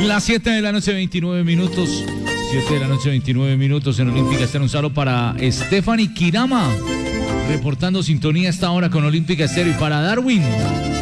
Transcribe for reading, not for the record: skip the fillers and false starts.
Las 7 de la noche, 29 minutos. 7 de la noche, 29 minutos en Olímpica Estéreo. Un saludo para Stephanie Kirama, reportando sintonía a esta hora con Olímpica Estéreo. Y para Darwin